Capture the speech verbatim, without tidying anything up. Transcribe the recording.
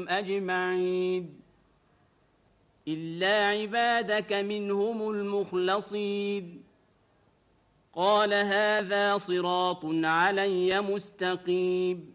عنهم أجمعين إلا عبادك منهم المخلصين قال هذا صراط علي مستقيم